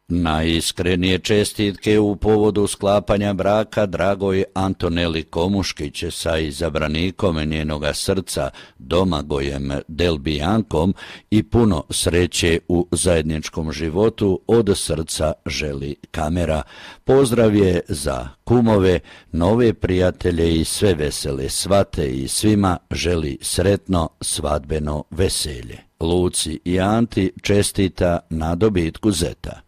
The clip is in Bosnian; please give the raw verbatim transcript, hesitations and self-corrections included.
Najiskrenije čestitke u povodu sklapanja braka dragoj Antoneli Komuškić sa izabranikom njenoga srca Domagojem Delbijankom i puno sreće u zajedničkom životu od srca želi kamera. Pozdrav je za kumove, nove prijatelje i sve vesele svate i svima želi sretno svadbeno veselje. Luci i Anti čestita na dobitku zeta.